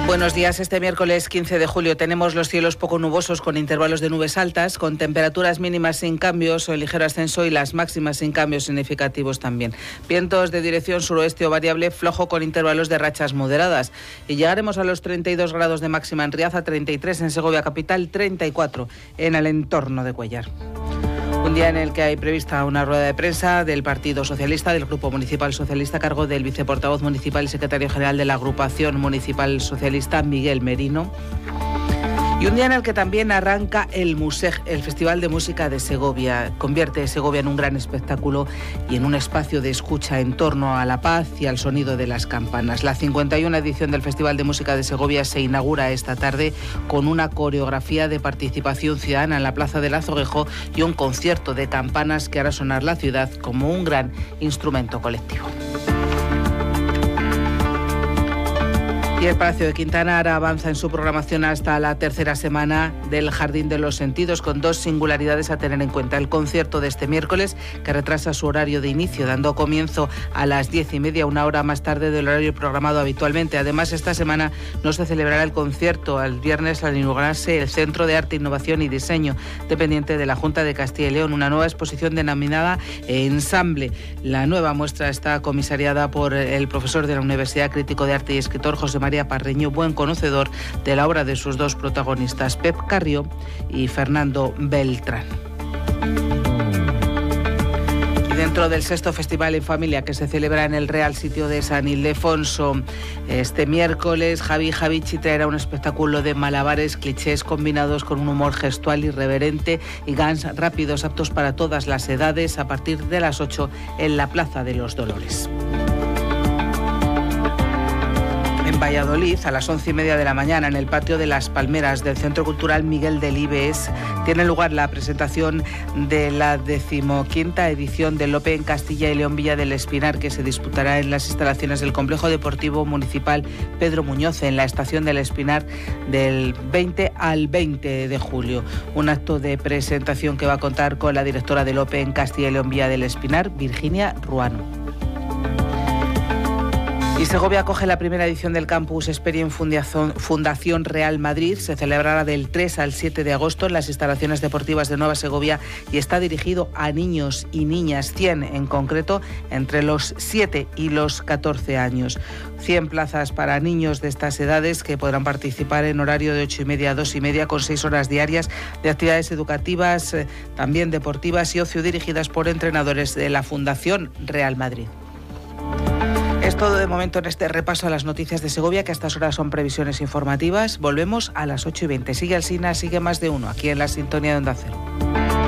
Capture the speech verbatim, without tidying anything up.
Buenos días. Este miércoles quince de julio tenemos los cielos poco nubosos con intervalos de nubes altas, con temperaturas mínimas sin cambios o ligero ascenso y las máximas sin cambios significativos también. Vientos de dirección suroeste o variable flojo con intervalos de rachas moderadas. Y llegaremos a los treinta y dos grados de máxima en Riaza, treinta y tres en Segovia capital, treinta y cuatro en el entorno de Cuéllar. Un día en el que hay prevista una rueda de prensa del Partido Socialista, del Grupo Municipal Socialista, a cargo del viceportavoz municipal y secretario general de la Agrupación Municipal Socialista, Miguel Merino. Y un día en el que también arranca el MUSEG, el Festival de Música de Segovia. Convierte Segovia en un gran espectáculo y en un espacio de escucha en torno a la paz y al sonido de las campanas. La cincuenta y una edición del Festival de Música de Segovia se inaugura esta tarde con una coreografía de participación ciudadana en la Plaza del Azoguejo y un concierto de campanas que hará sonar la ciudad como un gran instrumento colectivo. Y el Palacio de Quintana ahora avanza en su programación hasta la tercera semana del Jardín de los Sentidos, con dos singularidades a tener en cuenta. El concierto de este miércoles, que retrasa su horario de inicio, dando comienzo a las diez y media, una hora más tarde del horario programado habitualmente. Además, esta semana no se celebrará el concierto. El viernes, al inaugurarse el Centro de Arte, Innovación y Diseño, dependiente de la Junta de Castilla y León, una nueva exposición denominada Ensamble. La nueva muestra está comisariada por el profesor de la Universidad, crítico de arte y escritor José María María Parreño, buen conocedor de la obra de sus dos protagonistas, Pep Carrió y Fernando Beltrán. Y dentro del sexto Festival en Familia, que se celebra en el Real Sitio de San Ildefonso este miércoles, Javi Javichi traerá un espectáculo de malabares, clichés combinados con un humor gestual irreverente y gans rápidos aptos para todas las edades, a partir de las ocho en la Plaza de los Dolores. En Valladolid, a las once y media de la mañana, en el patio de las Palmeras del Centro Cultural Miguel Delibes, tiene lugar la presentación de la decimoquinta edición del Open Castilla y León Villa del Espinar, que se disputará en las instalaciones del Complejo Deportivo Municipal Pedro Muñoz, en la Estación del Espinar, del veinte al veinte de julio. Un acto de presentación que va a contar con la directora del Open Castilla y León Villa del Espinar, Virginia Ruano. Y Segovia acoge la primera edición del Campus Experien Fundación, Fundación Real Madrid. Se celebrará del tres al siete de agosto en las instalaciones deportivas de Nueva Segovia y está dirigido a niños y niñas, cien en concreto, entre los siete y los catorce años. cien plazas para niños de estas edades que podrán participar en horario de ocho y media a dos y media, con seis horas diarias de actividades educativas, eh, también deportivas y ocio, dirigidas por entrenadores de la Fundación Real Madrid. Es todo de momento en este repaso a las noticias de Segovia, que a estas horas son previsiones informativas. Volvemos a las ocho y veinte. Sigue Alsina, sigue Más de Uno, aquí en la sintonía de Onda Cero.